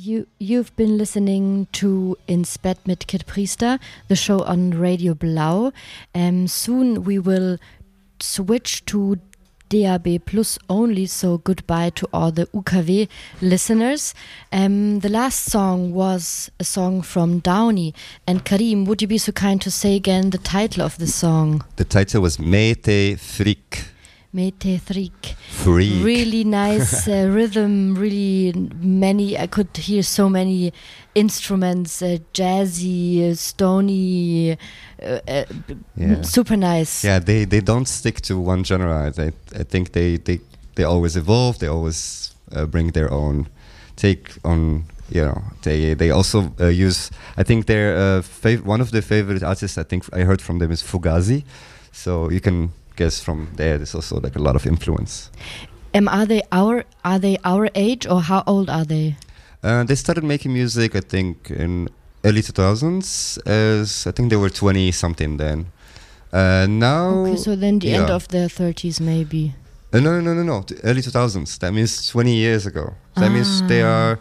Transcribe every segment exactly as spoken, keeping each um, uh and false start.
You, you've been listening to Ins Bett mit Kid Priester, the show on Radio Blau. Um, soon we will switch to D A B Plus only, so goodbye to all the U K W listeners. Um, the last song was a song from Downey. And Karim, would you be so kind to say again the title of the song? The title was Mete Freak. Mete Freak. Freak. Really nice uh, rhythm, really many, I could hear so many instruments, uh, jazzy, uh, stony, uh, uh, yeah. super nice. Yeah, they, they don't stick to one genre. I, I think they, they, they always evolve, they always uh, bring their own take on, you know, they they also uh, use, I think they're, uh, fav- one of their favorite artists, I think I heard from them is Fugazi, so you can guess from there there's also like a lot of influence. Um, are they our are they our age, or how old are they? Uh, they started making music, I think, in early two thousands, as I think they were twenty something then. Uh, now, okay, so then the yeah. end of their thirties maybe. Uh, no, no, no, no, no. The early two thousands. That means twenty years ago. That ah. means they are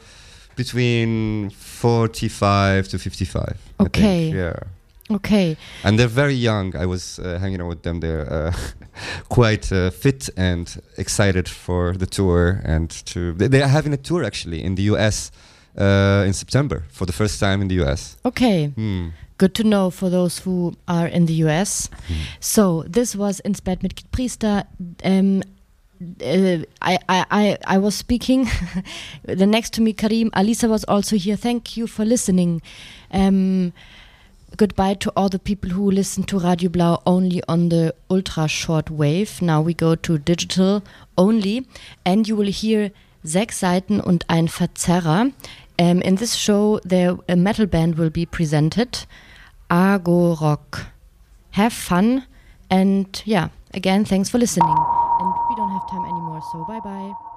between forty-five to fifty-five. Okay. I think. Yeah. Okay. And they're very young. I was uh, hanging out with them. They're uh, quite uh, fit and excited for the tour. And to they, they are having a tour actually in the U S uh, in September for the first time in the U S. Okay. Hmm. Good to know for those who are in the U S. Hmm. So this was Ins Bett mit Kid Priester. Um, Uh, I, I, I, I was speaking. The next to me, Karim, Alisa was also here. Thank you for listening. Um, goodbye to all the people who listen to Radio Blau only on the ultra short wave. Now we go to digital only, and you will hear sechs Seiten und ein Verzerrer. Um, in this show, there a metal band will be presented, Argo Rock. Have fun, and yeah, again, thanks for listening. And we don't have time anymore, so bye-bye.